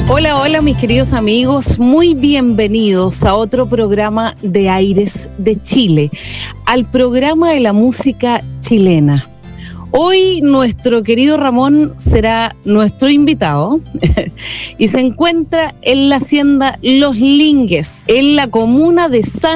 Hola, hola mis queridos amigos, muy bienvenidos a otro programa de Aires de Chile, al programa de la música chilena. Hoy nuestro querido Ramón será nuestro invitado y se encuentra en la hacienda Los Lingues, en la comuna de San